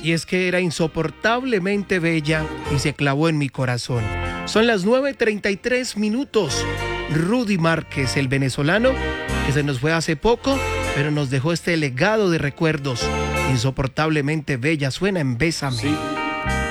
y es que era insoportablemente bella y se clavó en mi corazón. Son las 9:33. Rudy Márquez, el venezolano, que se nos fue hace poco, pero nos dejó este legado de recuerdos. Insoportablemente bella, suena en Bésame. Sí.